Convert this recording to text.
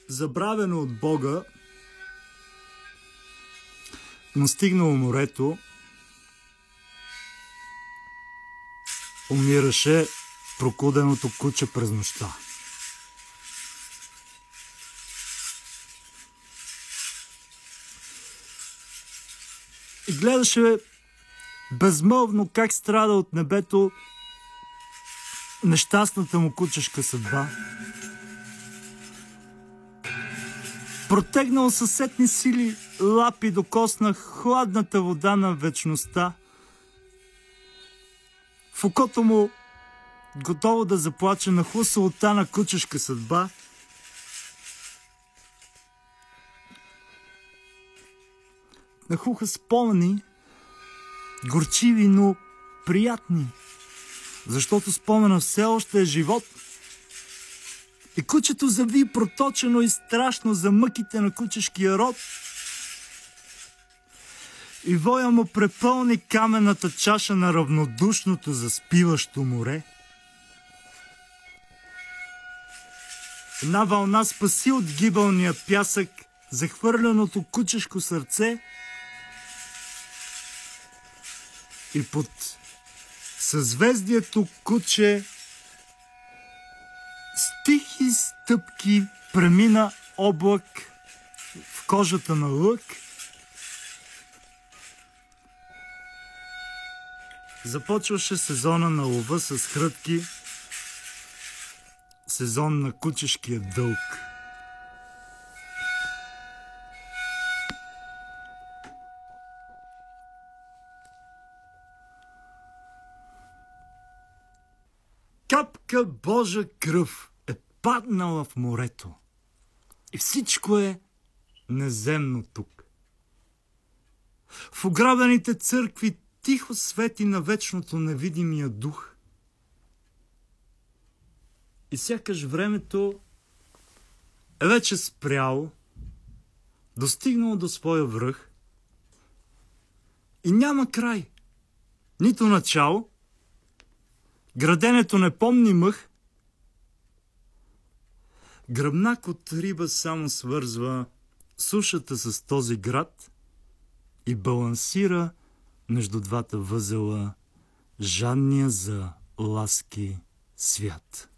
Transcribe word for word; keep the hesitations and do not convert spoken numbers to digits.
забравено от Бога, настигнало морето, умираше прокуденото куче през нощта. И гледаше безмълвно как страда от небето нещастната му кучешка съдба. Протегнал със сетни сили лапи докосна хладната вода на вечността. В окото му, готово да заплаче, нахлу солта на кучешка съдба. Нахуха спомени, горчиви, но приятни, защото спомена все още е живот. И кучето зави проточено и страшно за мъките на кучешкия род. И воя му препълни каменната чаша на равнодушното заспиващо море. Една вълна спаси от гибелния пясък захвърленото кучешко сърце и под съзвездието куче с тихи стъпки премина облак в кожата на лък. Започваше сезона на лова с хрътки, сезон на кучешкия дълг. Капка Божа кръв е паднала в морето и всичко е неземно тук. В ограбените църкви тихо свети на вечното невидимия дух. И сякаш времето е вече спряло, достигнало до своя връх и няма край, нито начало. Граденето не помни мъх. Гръбнак от риба само свързва сушата с този град и балансира между двата възела жадния за ласки свят.